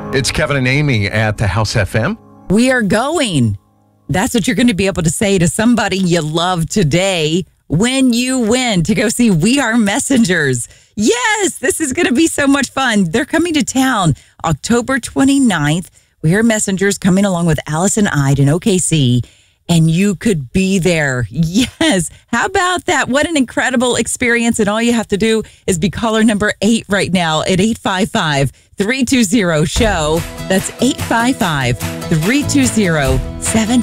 It's Kevin and Amy at the House FM. We are going. That's what you're going to be able to say to somebody you love today when you win to go see We Are Messengers. Yes, this is going to be so much fun. They're coming to town October 29th. We Are Messengers coming along with Allison Ide and OKC. And you could be there. Yes. How about that? What an incredible experience. And all you have to do is be caller number 8 right now at 855-320-SHOW. That's 855-320-7